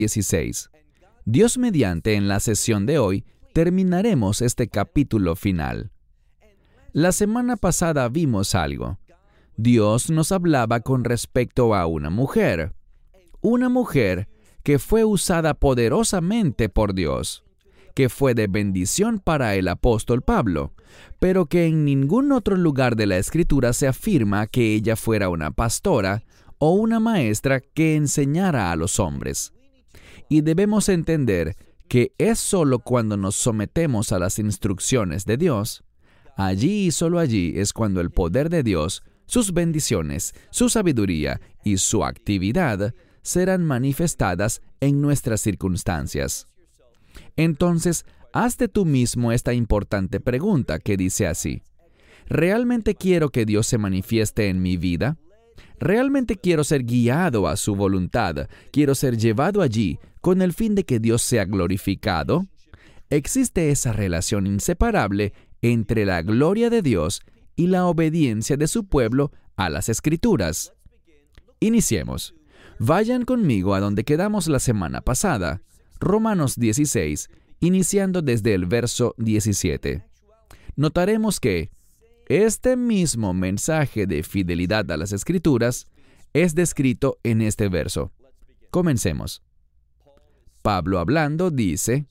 16. Dios mediante, en la sesión de hoy, terminaremos este capítulo final. La semana pasada vimos algo. Dios nos hablaba con respecto a una mujer que fue usada poderosamente por Dios, que fue de bendición para el apóstol Pablo, pero que en ningún otro lugar de la Escritura se afirma que ella fuera una pastora o una maestra que enseñara a los hombres. Y debemos entender que es solo cuando nos sometemos a las instrucciones de Dios, allí y solo allí es cuando el poder de Dios, sus bendiciones, su sabiduría y su actividad serán manifestadas en nuestras circunstancias. Entonces, hazte tú mismo esta importante pregunta que dice así: ¿realmente quiero que Dios se manifieste en mi vida? ¿Realmente quiero ser guiado a su voluntad? ¿Quiero ser llevado allí con el fin de que Dios sea glorificado? Existe esa relación inseparable entre la gloria de Dios y la obediencia de su pueblo a las Escrituras. Iniciemos. Vayan conmigo a donde quedamos la semana pasada, Romanos 16, iniciando desde el verso 17. Notaremos que este mismo mensaje de fidelidad a las Escrituras es descrito en este verso. Comencemos. Pablo hablando dice: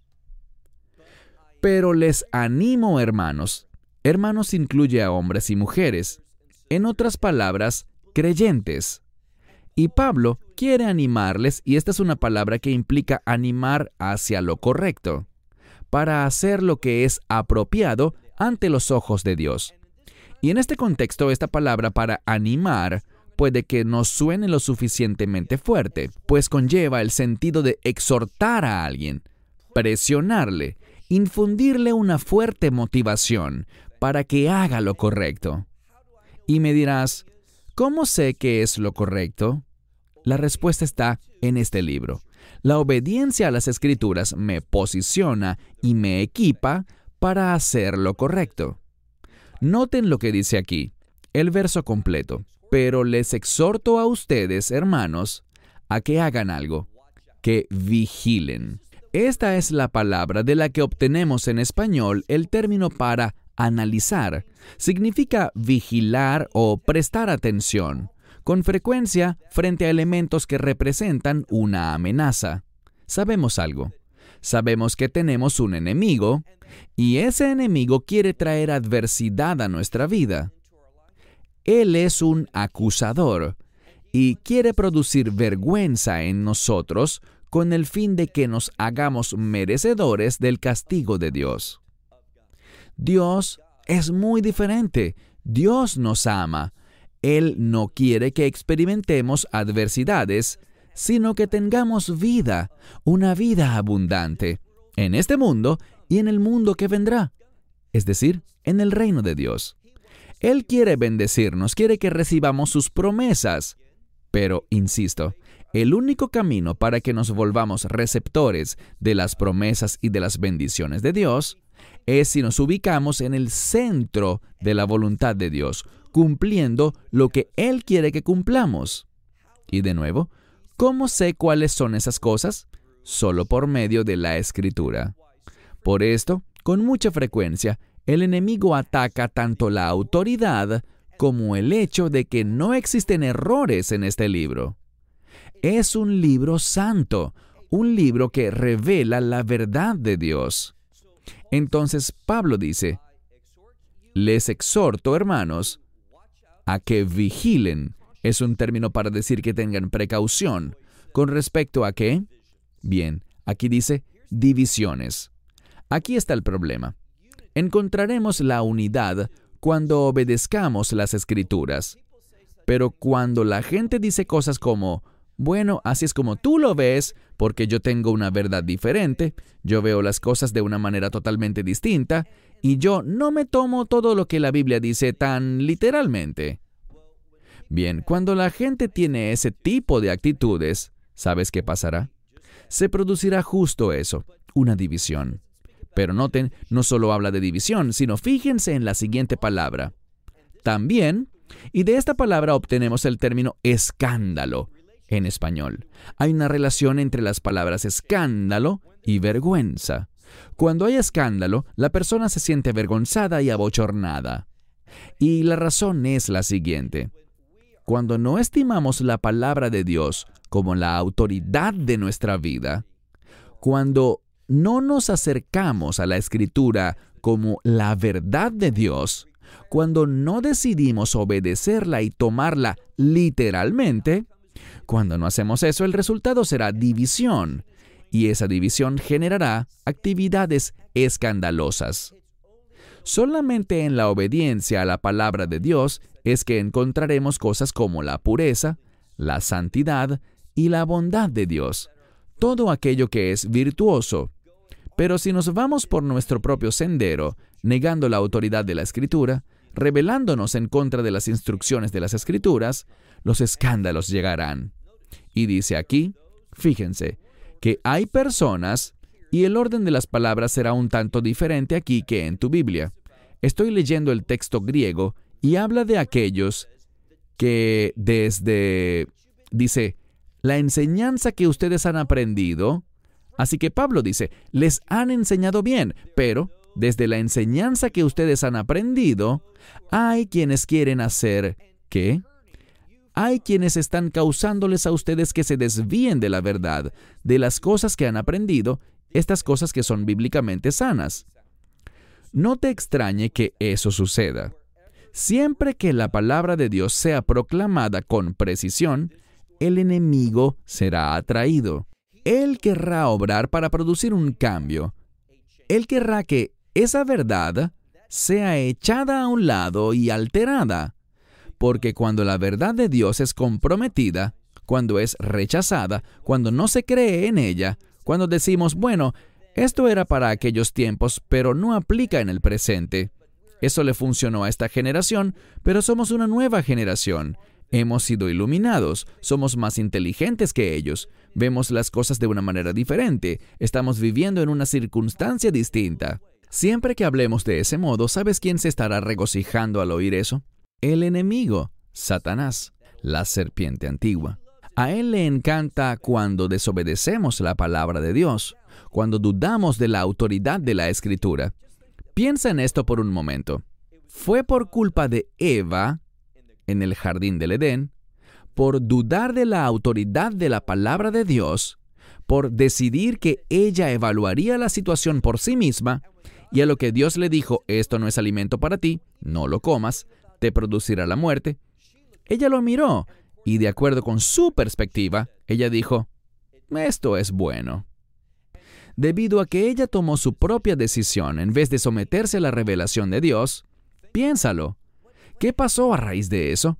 pero les animo, hermanos. Hermanos incluye a hombres y mujeres. En otras palabras, creyentes. Y Pablo quiere animarles, y esta es una palabra que implica animar hacia lo correcto, para hacer lo que es apropiado ante los ojos de Dios. Y en este contexto, esta palabra para animar puede que no suene lo suficientemente fuerte, pues conlleva el sentido de exhortar a alguien, presionarle, infundirle una fuerte motivación para que haga lo correcto. Y me dirás, ¿cómo sé qué es lo correcto? La respuesta está en este libro. La obediencia a las Escrituras me posiciona y me equipa para hacer lo correcto. Noten lo que dice aquí, el verso completo. Pero les exhorto a ustedes, hermanos, a que hagan algo, que vigilen. Esta es la palabra de la que obtenemos en español el término para analizar. Significa vigilar o prestar atención, con frecuencia frente a elementos que representan una amenaza. Sabemos algo. Sabemos que tenemos un enemigo, y ese enemigo quiere traer adversidad a nuestra vida. Él es un acusador y quiere producir vergüenza en nosotros con el fin de que nos hagamos merecedores del castigo de Dios. Dios es muy diferente. Dios nos ama. Él no quiere que experimentemos adversidades, sino que tengamos vida, una vida abundante, en este mundo y en el mundo que vendrá, es decir, en el reino de Dios. Él quiere bendecirnos, quiere que recibamos sus promesas. Pero, insisto, el único camino para que nos volvamos receptores de las promesas y de las bendiciones de Dios es si nos ubicamos en el centro de la voluntad de Dios, cumpliendo lo que Él quiere que cumplamos. Y de nuevo, ¿cómo sé cuáles son esas cosas? Solo por medio de la Escritura. Por esto, con mucha frecuencia, el enemigo ataca tanto la autoridad como el hecho de que no existen errores en este libro. Es un libro santo, un libro que revela la verdad de Dios. Entonces Pablo dice: les exhorto, hermanos, a que vigilen. Es un término para decir que tengan precaución. ¿Con respecto a qué? Bien, aquí dice divisiones. Aquí está el problema. Encontraremos la unidad cuando obedezcamos las Escrituras. Pero cuando la gente dice cosas como: bueno, así es como tú lo ves, porque yo tengo una verdad diferente, yo veo las cosas de una manera totalmente distinta, y yo no me tomo todo lo que la Biblia dice tan literalmente. Bien, cuando la gente tiene ese tipo de actitudes, ¿sabes qué pasará? Se producirá justo eso, una división. Pero noten, no solo habla de división, sino fíjense en la siguiente palabra. También, y de esta palabra obtenemos el término escándalo. en español. Hay una relación entre las palabras escándalo y vergüenza. Cuando hay escándalo, la persona se siente avergonzada y abochornada. Y la razón es la siguiente. Cuando no estimamos la palabra de Dios como la autoridad de nuestra vida, cuando no nos acercamos a la Escritura como la verdad de Dios, cuando no decidimos obedecerla y tomarla literalmente, cuando no hacemos eso, el resultado será división, y esa división generará actividades escandalosas. Solamente en la obediencia a la palabra de Dios es que encontraremos cosas como la pureza, la santidad y la bondad de Dios, todo aquello que es virtuoso. Pero si nos vamos por nuestro propio sendero, negando la autoridad de la Escritura, rebelándonos en contra de las instrucciones de las Escrituras, los escándalos llegarán. Y dice aquí, fíjense, que hay personas, y el orden de las palabras será un tanto diferente aquí que en tu Biblia. Estoy leyendo el texto griego y habla de aquellos que dice, la enseñanza que ustedes han aprendido. Así que Pablo dice, les han enseñado bien, pero desde la enseñanza que ustedes han aprendido, hay quienes quieren hacer, ¿qué? Hay quienes están causándoles a ustedes que se desvíen de la verdad, de las cosas que han aprendido, estas cosas que son bíblicamente sanas. No te extrañe que eso suceda. Siempre que la palabra de Dios sea proclamada con precisión, el enemigo será atraído. Él querrá obrar para producir un cambio. Él querrá que esa verdad sea echada a un lado y alterada. Porque cuando la verdad de Dios es comprometida, cuando es rechazada, cuando no se cree en ella, cuando decimos, bueno, esto era para aquellos tiempos, pero no aplica en el presente. Eso le funcionó a esta generación, pero somos una nueva generación. Hemos sido iluminados, somos más inteligentes que ellos, vemos las cosas de una manera diferente, estamos viviendo en una circunstancia distinta. Siempre que hablemos de ese modo, ¿sabes quién se estará regocijando al oír eso? El enemigo, Satanás, la serpiente antigua. A él le encanta cuando desobedecemos la palabra de Dios, cuando dudamos de la autoridad de la Escritura. Piensa en esto por un momento. Fue por culpa de Eva, en el jardín del Edén, por dudar de la autoridad de la palabra de Dios, por decidir que ella evaluaría la situación por sí misma, y a lo que Dios le dijo, esto no es alimento para ti, no lo comas, te producirá la muerte. Ella lo miró, y de acuerdo con su perspectiva, ella dijo, esto es bueno. Debido a que ella tomó su propia decisión en vez de someterse a la revelación de Dios, piénsalo. ¿Qué pasó a raíz de eso?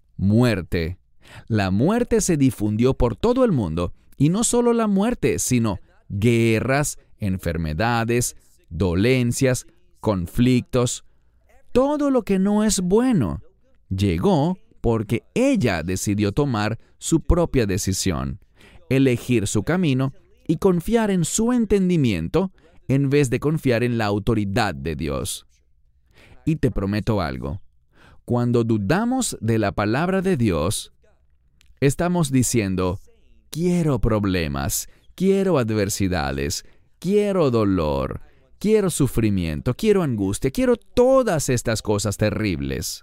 Muerte. La muerte se difundió por todo el mundo, y no solo la muerte, sino guerras, enfermedades, dolencias, conflictos. Todo lo que no es bueno llegó porque ella decidió tomar su propia decisión, elegir su camino y confiar en su entendimiento en vez de confiar en la autoridad de Dios. Y te prometo algo. Cuando dudamos de la palabra de Dios, estamos diciendo, quiero problemas, quiero adversidades, quiero dolor, quiero sufrimiento, quiero angustia, quiero todas estas cosas terribles.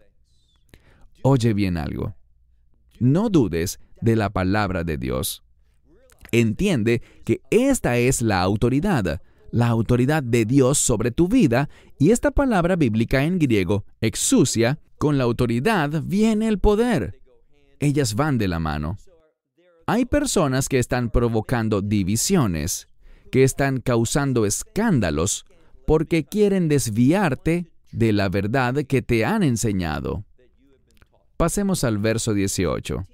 Oye bien algo. No dudes de la palabra de Dios. Entiende que esta es la autoridad de Dios sobre tu vida, y esta palabra bíblica en griego, exousia, con la autoridad viene el poder. Ellas van de la mano. Hay personas que están provocando divisiones, que están causando escándalos, porque quieren desviarte de la verdad que te han enseñado. Pasemos al verso 18.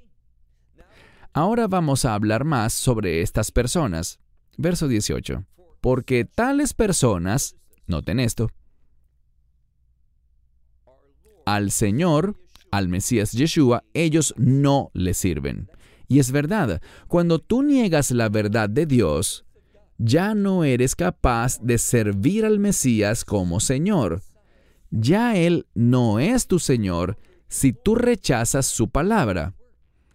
Ahora vamos a hablar más sobre estas personas. Verso 18. Porque tales personas, noten esto, al Señor, al Mesías Yeshua, ellos no le sirven. Y es verdad, cuando tú niegas la verdad de Dios, ya no eres capaz de servir al Mesías como Señor. Ya Él no es tu Señor si tú rechazas su palabra.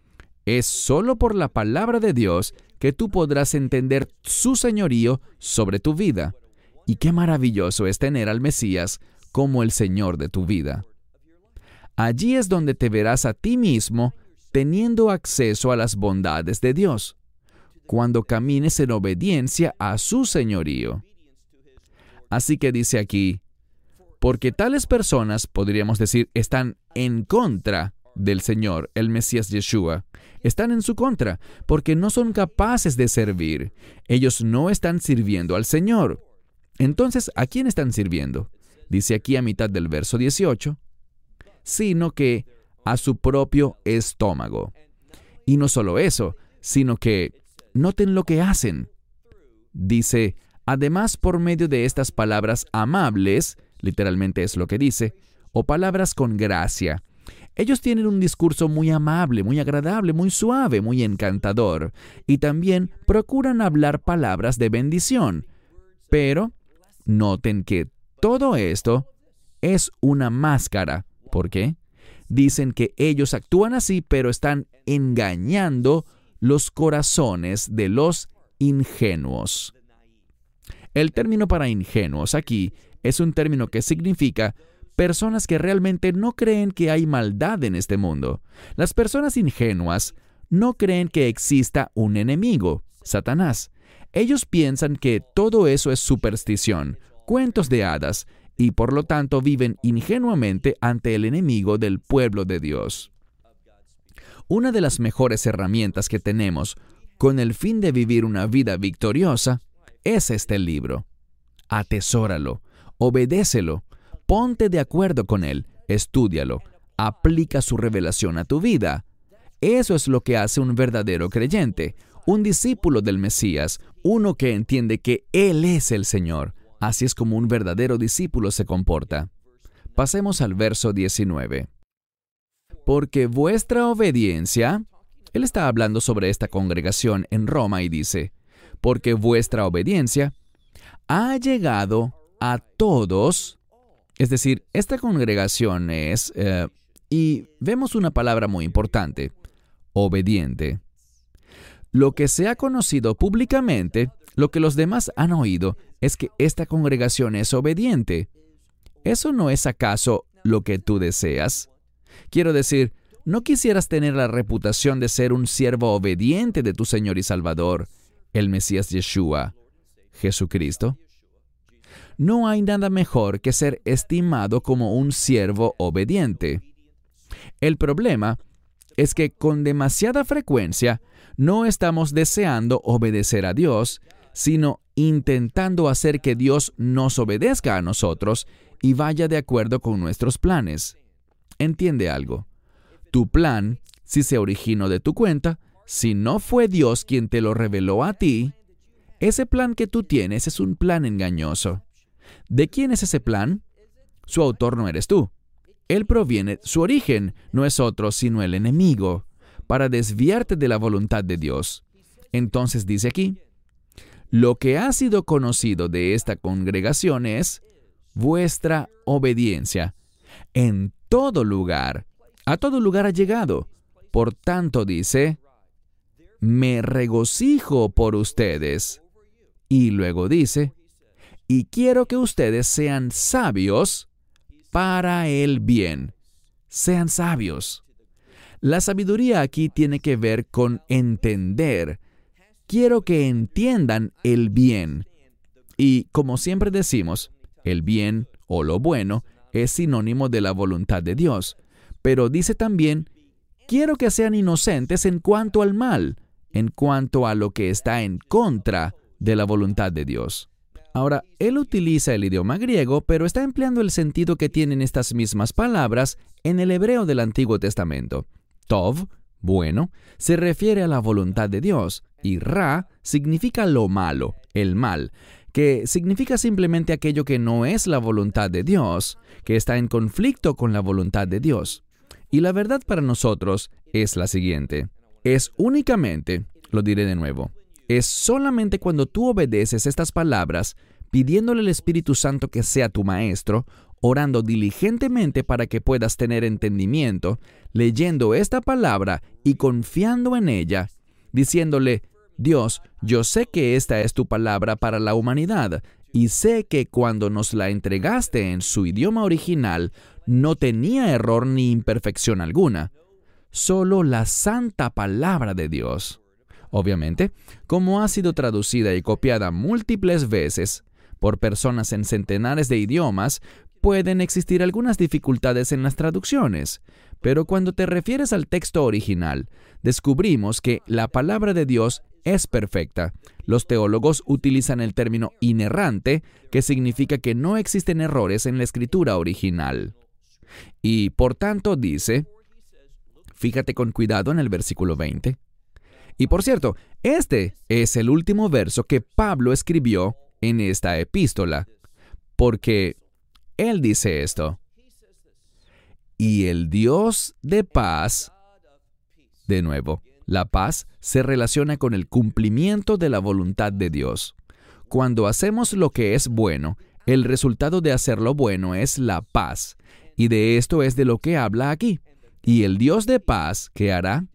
Es solo por la palabra de Dios que tú podrás entender su señorío sobre tu vida. Y qué maravilloso es tener al Mesías como el Señor de tu vida. Allí es donde te verás a ti mismo teniendo acceso a las bondades de Dios, cuando camines en obediencia a su señorío. Así que dice aquí, porque tales personas, podríamos decir, están en contra del Señor, el Mesías Yeshua. Están en su contra, porque no son capaces de servir. Ellos no están sirviendo al Señor. Entonces, ¿a quién están sirviendo? Dice aquí a mitad del verso 18, sino que a su propio estómago. Y no solo eso, sino que noten lo que hacen. Dice, además por medio de estas palabras amables, literalmente es lo que dice, o palabras con gracia. Ellos tienen un discurso muy amable, muy agradable, muy suave, muy encantador, y también procuran hablar palabras de bendición. Pero noten que todo esto es una máscara. ¿Por qué? Dicen que ellos actúan así, pero están engañando los corazones de los ingenuos. El término para ingenuos aquí es un término que significa personas que realmente no creen que hay maldad en este mundo. Las personas ingenuas no creen que exista un enemigo, Satanás. Ellos piensan que todo eso es superstición, cuentos de hadas, y por lo tanto viven ingenuamente ante el enemigo del pueblo de Dios. Una de las mejores herramientas que tenemos con el fin de vivir una vida victoriosa es este libro. Atesóralo, obedécelo, ponte de acuerdo con él, estúdialo, aplica su revelación a tu vida. Eso es lo que hace un verdadero creyente, un discípulo del Mesías, uno que entiende que Él es el Señor. Así es como un verdadero discípulo se comporta. Pasemos al verso 19. Porque vuestra obediencia, él está hablando sobre esta congregación en Roma y dice, porque vuestra obediencia ha llegado a todos, es decir, esta congregación es, y vemos una palabra muy importante, obediente. Lo que se ha conocido públicamente, lo que los demás han oído, es que esta congregación es obediente. ¿Eso no es acaso lo que tú deseas? Quiero decir, ¿no quisieras tener la reputación de ser un siervo obediente de tu Señor y Salvador, el Mesías Yeshua, Jesucristo? No hay nada mejor que ser estimado como un siervo obediente. El problema es que con demasiada frecuencia no estamos deseando obedecer a Dios, sino intentando hacer que Dios nos obedezca a nosotros y vaya de acuerdo con nuestros planes. Entiende algo. Tu plan, si se originó de tu cuenta, si no fue Dios quien te lo reveló a ti, ese plan que tú tienes es un plan engañoso. ¿De quién es ese plan? Su autor no eres tú. Él proviene, su origen no es otro sino el enemigo, para desviarte de la voluntad de Dios. Entonces dice aquí, lo que ha sido conocido de esta congregación es vuestra obediencia. En todo lugar, a todo lugar ha llegado. Por tanto dice, me regocijo por ustedes. Y luego dice, y quiero que ustedes sean sabios para el bien. Sean sabios. La sabiduría aquí tiene que ver con entender. Quiero que entiendan el bien. Y como siempre decimos, el bien o lo bueno es sinónimo de la voluntad de Dios. Pero dice también, quiero que sean inocentes en cuanto al mal, en cuanto a lo que está en contra de la voluntad de Dios. Ahora, él utiliza el idioma griego, pero está empleando el sentido que tienen estas mismas palabras en el hebreo del Antiguo Testamento. Tov, bueno, se refiere a la voluntad de Dios, y Ra significa lo malo, el mal, que significa simplemente aquello que no es la voluntad de Dios, que está en conflicto con la voluntad de Dios. Y la verdad para nosotros es la siguiente. Es únicamente, lo diré de nuevo, es solamente cuando tú obedeces estas palabras, pidiéndole al Espíritu Santo que sea tu maestro, orando diligentemente para que puedas tener entendimiento, leyendo esta palabra y confiando en ella, diciéndole: Dios, yo sé que esta es tu palabra para la humanidad, y sé que cuando nos la entregaste en su idioma original, no tenía error ni imperfección alguna, solo la santa palabra de Dios. Obviamente, como ha sido traducida y copiada múltiples veces por personas en centenares de idiomas, pueden existir algunas dificultades en las traducciones, pero cuando te refieres al texto original, descubrimos que la palabra de Dios es perfecta. Los teólogos utilizan el término inerrante, que significa que no existen errores en la escritura original. Y por tanto dice, fíjate con cuidado en el versículo 20. Y por cierto, este es el último verso que Pablo escribió en esta epístola, porque él dice esto: y el Dios de paz, de nuevo, la paz se relaciona con el cumplimiento de la voluntad de Dios. Cuando hacemos lo que es bueno, el resultado de hacer lo bueno es la paz, y de esto es de lo que habla aquí. Y el Dios de paz, ¿qué hará?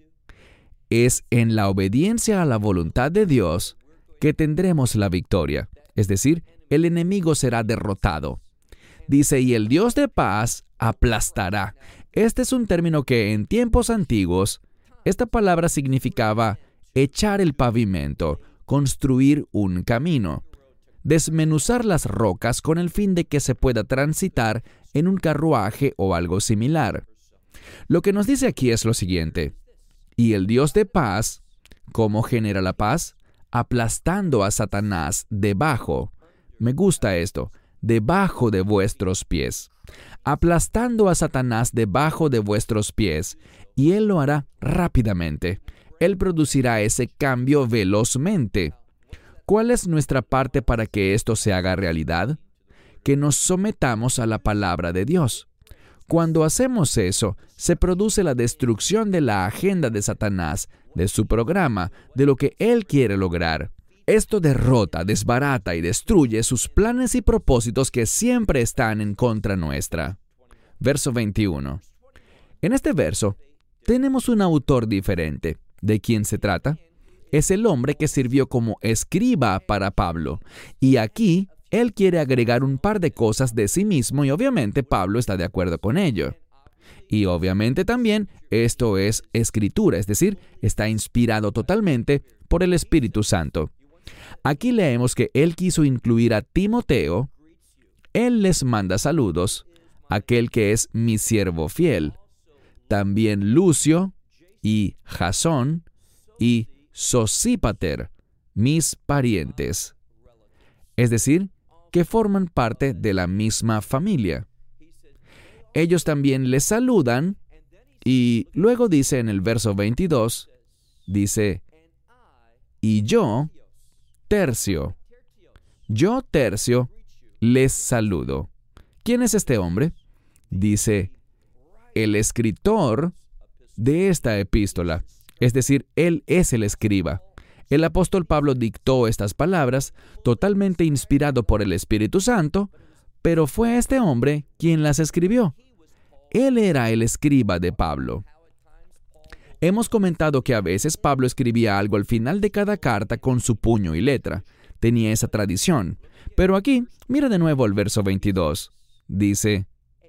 Es en la obediencia a la voluntad de Dios que tendremos la victoria, es decir, el enemigo será derrotado. Dice, y el Dios de paz aplastará. Este es un término que en tiempos antiguos, esta palabra significaba echar el pavimento, construir un camino, desmenuzar las rocas con el fin de que se pueda transitar en un carruaje o algo similar. Lo que nos dice aquí es lo siguiente: y el Dios de paz, ¿cómo genera la paz? Aplastando a Satanás debajo. Me gusta esto, debajo de vuestros pies. Aplastando a Satanás debajo de vuestros pies, y Él lo hará rápidamente. Él producirá ese cambio velozmente. ¿Cuál es nuestra parte para que esto se haga realidad? Que nos sometamos a la palabra de Dios. Cuando hacemos eso, se produce la destrucción de la agenda de Satanás, de su programa, de lo que él quiere lograr. Esto derrota, desbarata y destruye sus planes y propósitos que siempre están en contra nuestra. Verso 21. En este verso, tenemos un autor diferente. ¿De quién se trata? Es el hombre que sirvió como escriba para Pablo. Y aquí, él quiere agregar un par de cosas de sí mismo y obviamente Pablo está de acuerdo con ello. Y obviamente también esto es escritura, es decir, está inspirado totalmente por el Espíritu Santo. Aquí leemos que él quiso incluir a Timoteo. Él les manda saludos, aquel que es mi siervo fiel. También Lucio y Jasón y Sosípater, mis parientes. Es decir, que forman parte de la misma familia. Ellos también les saludan y luego dice en el verso 22, dice, y yo, Tercio, les saludo. ¿Quién es este hombre? Dice, el escritor de esta epístola, es decir, él es el escriba. El apóstol Pablo dictó estas palabras, totalmente inspirado por el Espíritu Santo, pero fue este hombre quien las escribió. Él era el escriba de Pablo. Hemos comentado que a veces Pablo escribía algo al final de cada carta con su puño y letra. Tenía esa tradición. Pero aquí, mira de nuevo el verso 22. Dice,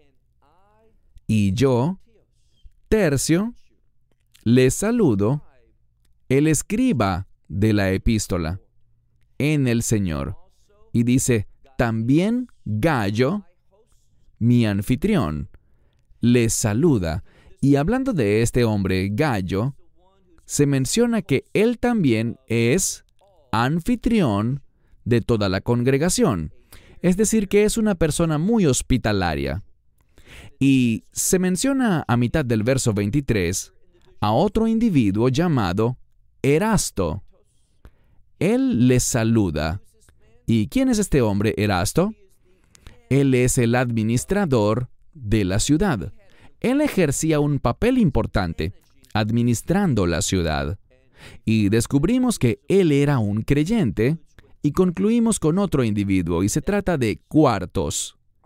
y yo, Tercio, les saludo, el escriba de la epístola, en el Señor. Y dice, también Gayo, mi anfitrión, les saluda. Y hablando de este hombre, Gayo, se menciona que él también es anfitrión de toda la congregación. Es decir, que es una persona muy hospitalaria. Y se menciona a mitad del verso 23 a otro individuo llamado Erasto. Él les saluda. ¿Y quién es este hombre, Erasto? Él es el administrador de la ciudad. Él ejercía un papel importante, administrando la ciudad. Y descubrimos que él era un creyente, y concluimos con otro individuo, y se trata de Cuartos.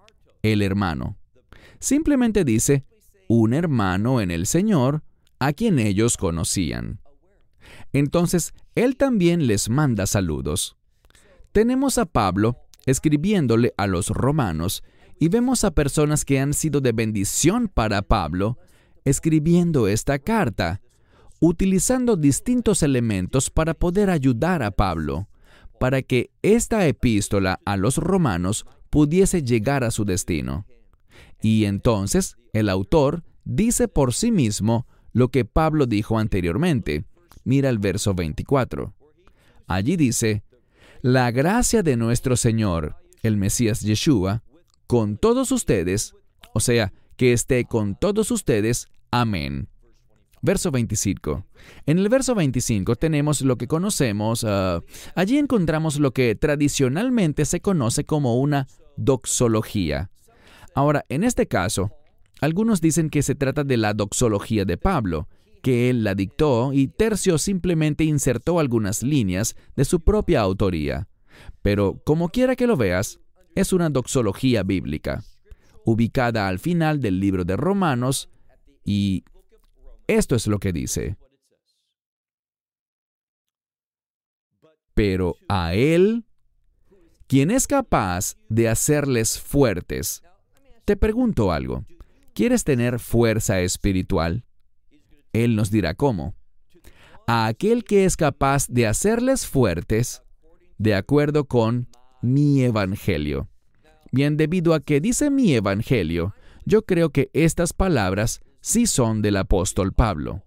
el hermano. Simplemente dice, un hermano en el Señor, a quien ellos conocían. Entonces, él también les manda saludos. Tenemos a Pablo escribiéndole a los romanos y vemos a personas que han sido de bendición para Pablo escribiendo esta carta, utilizando distintos elementos para poder ayudar a Pablo, para que esta epístola a los romanos pudiese llegar a su destino. Y entonces el autor dice por sí mismo lo que Pablo dijo anteriormente. Mira el verso 24. Allí dice, la gracia de nuestro Señor, el Mesías Yeshua, con todos ustedes, o sea, que esté con todos ustedes. Amén. Verso 25. En el verso 25 tenemos lo que conocemos, allí encontramos lo que tradicionalmente se conoce como una doxología. Ahora, en este caso, algunos dicen que se trata de la doxología de Pablo, que él la dictó y Tercio simplemente insertó algunas líneas de su propia autoría. Pero, como quiera que lo veas, es una doxología bíblica, ubicada al final del libro de Romanos, y esto es lo que dice. Pero a Él, quien es capaz de hacerles fuertes. Te pregunto algo, ¿quieres tener fuerza espiritual? Él nos dirá cómo. A aquel que es capaz de hacerles fuertes, de acuerdo con mi evangelio. Bien, debido a que dice mi evangelio, yo creo que estas palabras sí son del apóstol Pablo.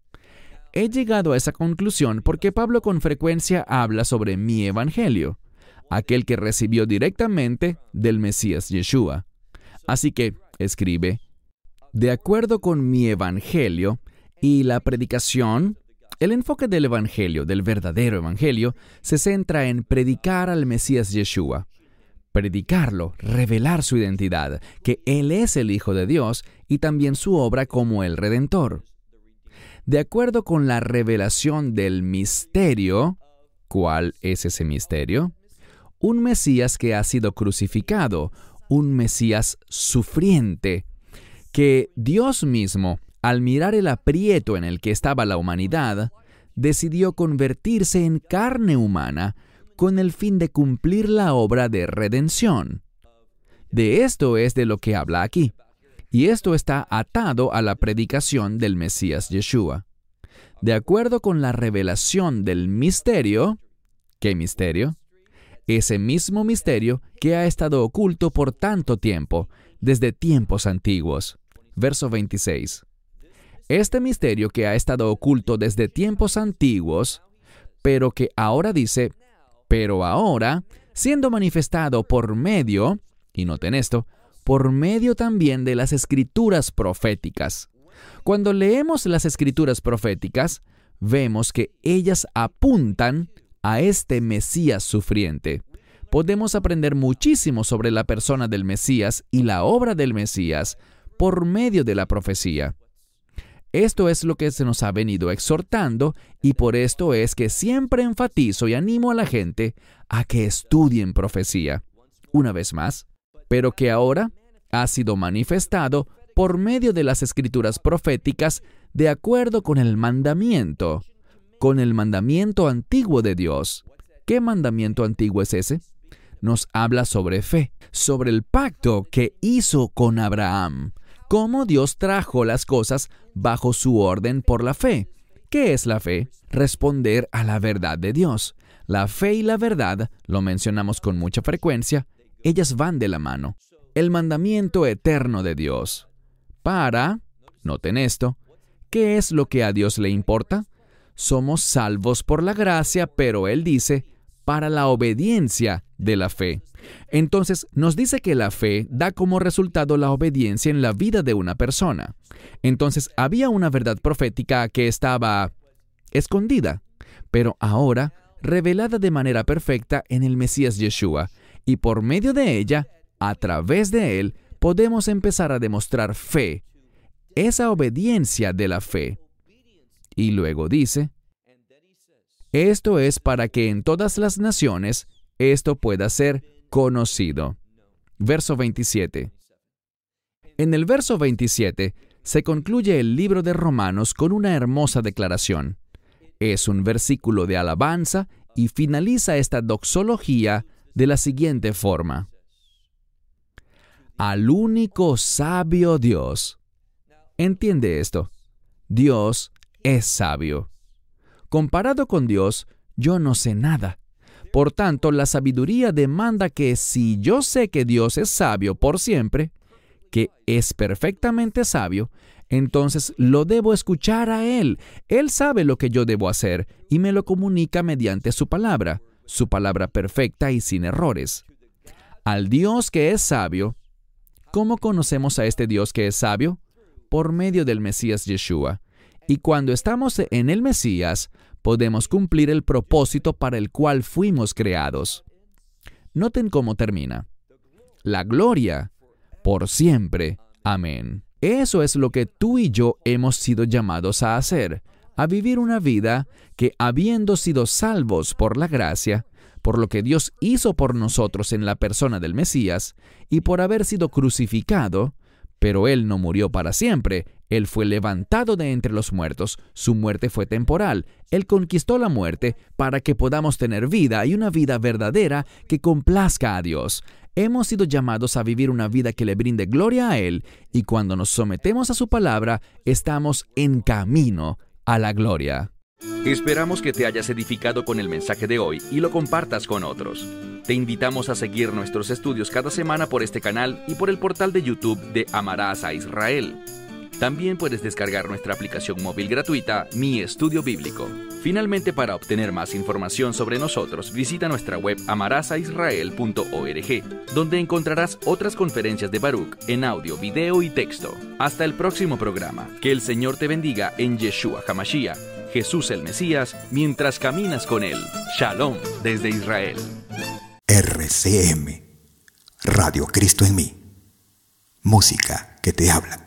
He llegado a esa conclusión porque Pablo con frecuencia habla sobre mi evangelio, aquel que recibió directamente del Mesías Yeshua. Así que escribe, de acuerdo con mi evangelio y la predicación, el enfoque del evangelio, del verdadero evangelio, se centra en predicar al Mesías Yeshua. Predicarlo, revelar su identidad, que Él es el Hijo de Dios y también su obra como el Redentor. De acuerdo con la revelación del misterio, ¿cuál es ese misterio? Un Mesías que ha sido crucificado, un Mesías sufriente, que Dios mismo, al mirar el aprieto en el que estaba la humanidad, decidió convertirse en carne humana con el fin de cumplir la obra de redención. De esto es de lo que habla aquí, y esto está atado a la predicación del Mesías Yeshua. De acuerdo con la revelación del misterio, ¿qué misterio? Ese mismo misterio que ha estado oculto por tanto tiempo, desde tiempos antiguos. Verso 26. Este misterio que ha estado oculto desde tiempos antiguos, pero que ahora dice, pero ahora, siendo manifestado por medio, y noten esto, por medio también de las escrituras proféticas. Cuando leemos las escrituras proféticas, vemos que ellas apuntan a este Mesías sufriente. Podemos aprender muchísimo sobre la persona del Mesías y la obra del Mesías por medio de la profecía. Esto es lo que se nos ha venido exhortando y por esto es que siempre enfatizo y animo a la gente a que estudien profecía. Una vez más, pero que ahora ha sido manifestado por medio de las escrituras proféticas de acuerdo con el mandamiento antiguo de Dios. ¿Qué mandamiento antiguo es ese? Nos habla sobre fe, sobre el pacto que hizo con Abraham, cómo Dios trajo las cosas bajo su orden por la fe. ¿Qué es la fe? Responder a la verdad de Dios. La fe y la verdad, lo mencionamos con mucha frecuencia, ellas van de la mano. El mandamiento eterno de Dios. Noten esto, ¿qué es lo que a Dios le importa? Somos salvos por la gracia, pero Él dice, para la obediencia de la fe. Entonces, nos dice que la fe da como resultado la obediencia en la vida de una persona. Entonces, había una verdad profética que estaba escondida, pero ahora revelada de manera perfecta en el Mesías Yeshua, y por medio de ella, a través de Él, podemos empezar a demostrar fe, esa obediencia de la fe. Y luego dice, esto es para que en todas las naciones esto pueda ser conocido. Verso 27. En el verso 27 se concluye el libro de Romanos con una hermosa declaración. Es un versículo de alabanza y finaliza esta doxología de la siguiente forma: al único sabio Dios. Entiende esto. Dios es sabio. Comparado con Dios, yo no sé nada. Por tanto, la sabiduría demanda que si yo sé que Dios es sabio por siempre, que es perfectamente sabio, entonces lo debo escuchar a Él. Él sabe lo que yo debo hacer y me lo comunica mediante su palabra perfecta y sin errores. Al Dios que es sabio, ¿cómo conocemos a este Dios que es sabio? Por medio del Mesías Yeshua. Y cuando estamos en el Mesías, podemos cumplir el propósito para el cual fuimos creados. Noten cómo termina. La gloria, por siempre. Amén. Eso es lo que tú y yo hemos sido llamados a hacer, a vivir una vida que, habiendo sido salvos por la gracia, por lo que Dios hizo por nosotros en la persona del Mesías, y por haber sido crucificado, pero Él no murió para siempre, Él fue levantado de entre los muertos, su muerte fue temporal, Él conquistó la muerte para que podamos tener vida y una vida verdadera que complazca a Dios. Hemos sido llamados a vivir una vida que le brinde gloria a Él, y cuando nos sometemos a su palabra, estamos en camino a la gloria. Esperamos que te hayas edificado con el mensaje de hoy y lo compartas con otros. Te invitamos a seguir nuestros estudios cada semana por este canal y por el portal de YouTube de Amarás a Israel. También puedes descargar nuestra aplicación móvil gratuita, Mi Estudio Bíblico. Finalmente, para obtener más información sobre nosotros, visita nuestra web amarasaisrael.org, donde encontrarás otras conferencias de Baruch en audio, video y texto. Hasta el próximo programa. Que el Señor te bendiga en Yeshua HaMashiach, Jesús el Mesías, mientras caminas con Él. Shalom desde Israel. RCM, Radio Cristo en mí. Música que te habla.